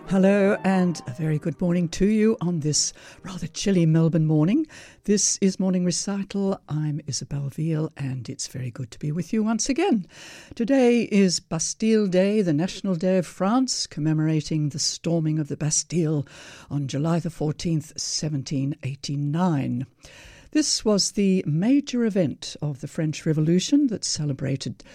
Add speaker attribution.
Speaker 1: Hello and a very good morning to you on this rather chilly Melbourne morning. This is Morning Recital. I'm Isabel Veal and it's very good to be with you once again. Today is Bastille Day, the National Day of France, commemorating the storming of the Bastille on July the 14th, 1789. This was the major event of the French Revolution that celebrated